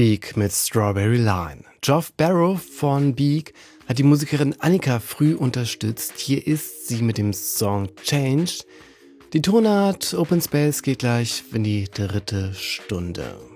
Beak mit Strawberry Line. Geoff Barrow von Beak hat die Musikerin Annika früh unterstützt. Hier ist sie mit dem Song Changed. Die Tonart Open Space geht gleich in die 3. Stunde.